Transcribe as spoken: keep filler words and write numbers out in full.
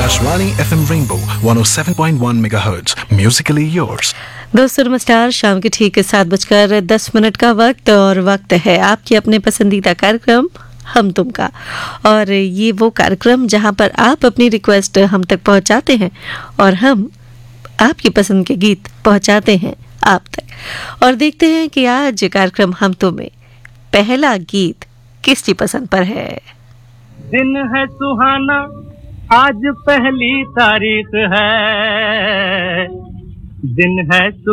Akashvani F M Rainbow one oh seven point one megahertz. Musically yours. दोस्तों नमस्कार। शाम के ठीक सात बजकर दस मिनट का वक्त और वक्त है आपके अपने पसंदीदा कार्यक्रम हम तुम का। और ये वो कार्यक्रम जहां पर आप अपनी रिक्वेस्ट हम तक पहुंचाते हैं और हम आपकी पसंद के गीत पहुंचाते हैं आप तक। और देखते हैं कि आज कार्यक्रम हम तुम में पहला गीत किसकी पसंद पर है। दिन है सुहाना, आज पहली तारीख है, दिन है